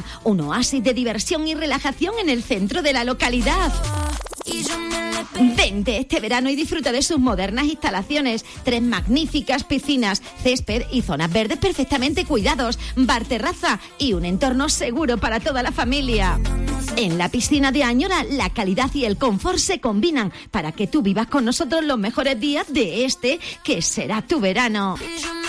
Terraza, un oasis de diversión y relajación en el centro de la localidad. Vente este verano y disfruta de sus modernas instalaciones, 3 magníficas piscinas, césped y zonas verdes perfectamente cuidados, bar terraza y un entorno seguro para toda la familia. En la piscina de Añora, la calidad y el confort se combinan para que tú vivas con nosotros los mejores días de este que será tu verano.